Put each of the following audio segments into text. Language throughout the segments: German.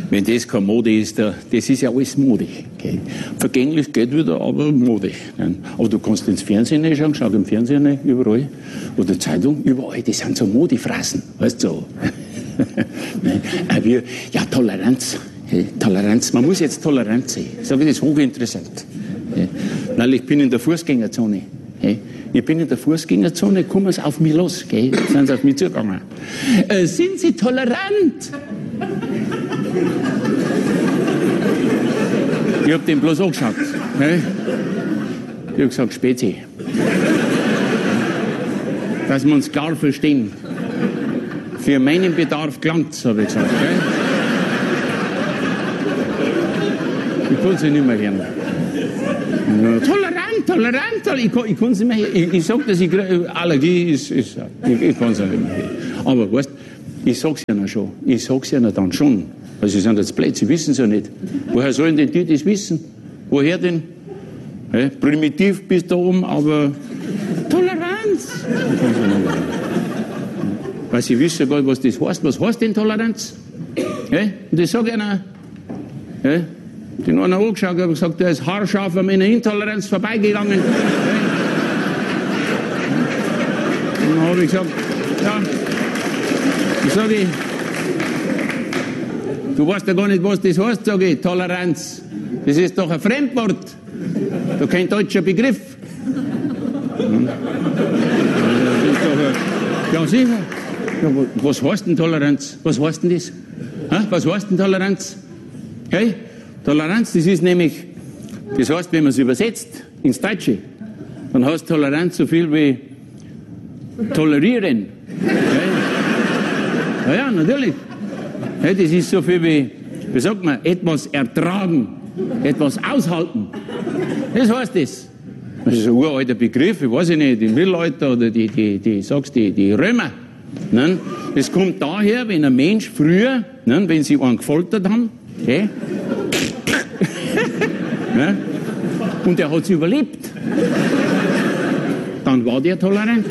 Wenn das keine Mode ist, das ist ja alles Mode. Okay. Vergänglich geht wieder, aber Mode. Aber du kannst ins Fernsehen schauen, schau im Fernsehen überall. Oder Zeitung, überall, das sind so Modefrasen. Weißt du so. Ja, Toleranz. Okay. Toleranz, man muss jetzt tolerant sein. Ich sage, das ist hochinteressant. Okay. Weil ich bin in der Fußgängerzone. Okay. Ich bin in der Fußgängerzone, kommen sie auf mich los. Okay. Sind sie auf mich zugegangen. Sind Sie tolerant? Ich hab den bloß angeschaut. Ne? Ich hab gesagt, Spezi. Dass wir uns klar verstehen. Für meinen Bedarf gelangt's, habe ich gesagt. Gell? Ich kann sie nicht mehr hören. Tolerant. Ich kann sie nicht mehr hören. Ich sag, dass Allergie ist. Ich kann sie nicht mehr hören. Aber weißt, ich sag's ihnen schon. Ich sag's ihnen dann schon. Also sie sind jetzt blöd, sie wissen es ja nicht. Woher sollen denn die das wissen? Woher denn? Ja, primitiv bis da oben, aber Toleranz. Weil sie wissen gar nicht, was das heißt. Was heißt denn Toleranz? Ja, und das sage ich ihnen. Ja, den einen angeschaut, habe gesagt, der ist haarscharf an meiner Intoleranz vorbeigegangen. Ja. Und dann habe ich gesagt, ja, ich sage, du weißt ja gar nicht, was das heißt, sage ich, Toleranz. Das ist doch ein Fremdwort. Doch kein deutscher Begriff. Ja, sicher. Ja, was heißt denn Toleranz? Was heißt denn das? Ha? Was heißt denn Toleranz? Okay? Toleranz, das ist nämlich, das heißt, wenn man es übersetzt ins Deutsche, dann heißt Toleranz so viel wie tolerieren. Okay? Ja, natürlich. Ja, das ist so viel wie sagt man, etwas ertragen, etwas aushalten. Das heißt das. Das ist ein uralter Begriff, ich weiß nicht, im Mittelalter oder die Römer. Ne? Das kommt daher, wenn ein Mensch früher, ne, wenn sie einen gefoltert haben, okay, ne, und er hat es überlebt, dann war der tolerant.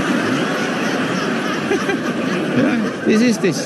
Ja, das ist das.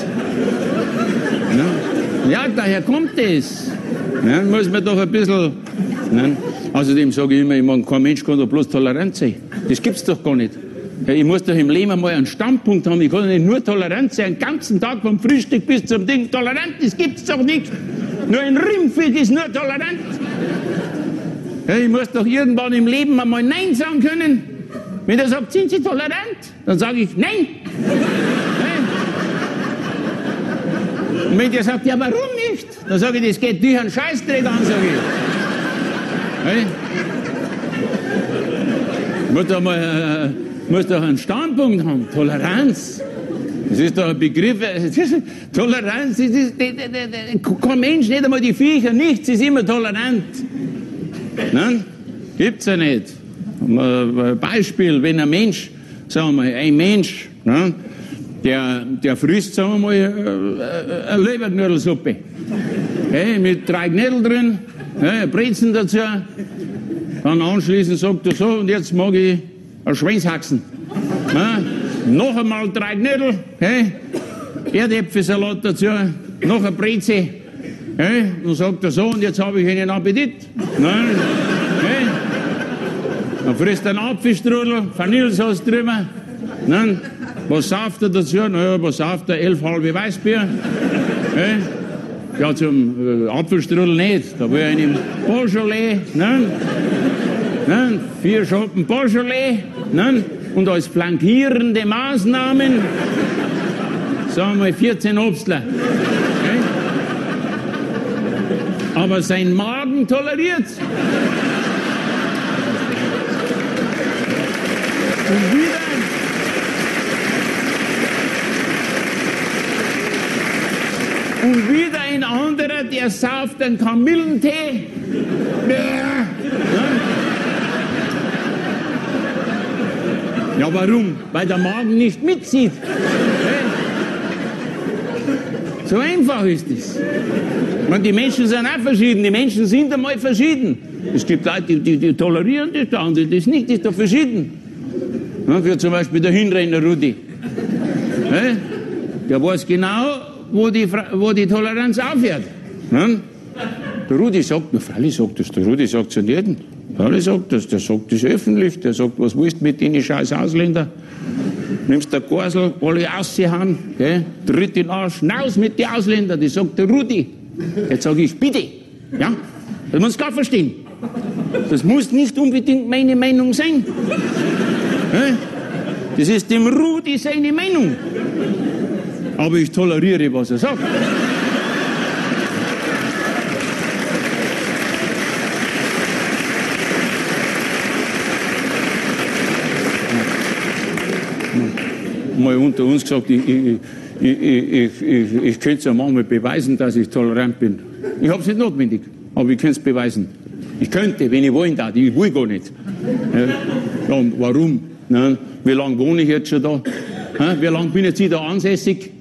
Ja, daher kommt das. Ja, muss man doch ein bisschen. Ne? Außerdem sage ich immer, ich meine, kein Mensch kann doch bloß tolerant sein. Das gibt's doch gar nicht. Ja, ich muss doch im Leben einmal einen Standpunkt haben. Ich kann doch nicht nur tolerant sein, den ganzen Tag vom Frühstück bis zum Ding. Tolerant, das gibt's doch nicht. Nur ein Rindviech ist nur tolerant. Ja, ich muss doch irgendwann im Leben einmal Nein sagen können. Wenn er sagt, sind Sie tolerant? Dann sage ich Nein. Und wenn der sagt, ja, warum nicht? Dann sage ich, das geht dich einen Scheißdreck an, sage ich. Hey? Muss doch einen Standpunkt haben. Toleranz. Das ist doch ein Begriff. Toleranz, das ist, kein Mensch, nicht einmal die Viecher, nichts ist immer tolerant. Nein? Gibt's ja nicht. Beispiel, wenn ein Mensch, sagen wir mal, ein Mensch, ne, der frisst, sagen wir mal, eine Leberknödelsuppe. Hey, mit 3 Knödel drin, hey, Brezen dazu. Dann anschließend sagt er so, und jetzt mag ich ein Schweinshaxen. Ja, noch einmal 3 Knödel, hey, Erdäpfelsalat dazu, noch ein Breze. Hey, dann sagt er so, und jetzt habe ich einen Appetit. Nein, hey, dann frisst er einen Apfelstrudel, Vanillesauce drüber. Nein, was sauft er dazu? Naja, was sauft er? 11 halbe Weißbier. Hey. Ja, zum Apfelstrudel nicht. Da will ich einen Beaujolais. Ne? 4 Schoppen Beaujolais. Ne? Und als flankierende Maßnahmen, sagen wir mal 14 Obstler. Okay? Aber sein Magen toleriert. Und wieder ein anderer, der sauft einen Kamillentee. Ja, warum? Weil der Magen nicht mitzieht. So einfach ist es. Die Menschen sind auch verschieden. Die Menschen sind einmal verschieden. Es gibt Leute, die tolerieren das, der andere das nicht. Das ist doch verschieden. Ja, wie zum Beispiel der Hinrenner Rudi. Der weiß genau, wo die Toleranz aufhört. Ne? Der Rudi sagt, na freilich sagt das, der Rudi sagt es ja jedem. Freilich sagt das, der sagt das öffentlich, der sagt, was willst du mit den scheiß Ausländer? Nimmst der Gorsel, alle raushauen, tritt in den Arsch, raus mit den Ausländern, das sagt der Rudi. Jetzt sage ich, bitte, ja, das muss gar verstehen. Das muss nicht unbedingt meine Meinung sein. Das ist dem Rudi seine Meinung. Aber ich toleriere, was er sagt. Mal unter uns gesagt, ich könnte es ja manchmal beweisen, dass ich tolerant bin. Ich habe es nicht notwendig, aber ich könnte es beweisen. Ich könnte, wenn ich wollen darf. Ich will gar nicht. Ja, warum? Wie lange wohne ich jetzt schon da? Wie lange bin ich jetzt hier ansässig?